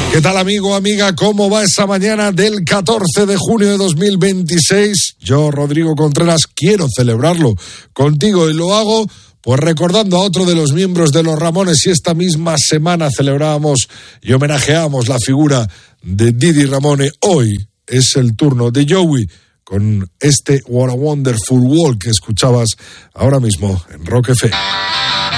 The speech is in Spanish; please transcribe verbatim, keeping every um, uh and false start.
¿Qué tal, amigo, amiga? ¿Cómo va esa mañana del catorce de junio de dos mil veintiséis? Yo, Rodrigo Contreras, quiero celebrarlo contigo y lo hago pues recordando a otro de los miembros de los Ramones, y esta misma semana celebrábamos y homenajeamos la figura de Didi Ramone. Hoy es el turno de Joey con este What a Wonderful World que escuchabas ahora mismo en Rock F M.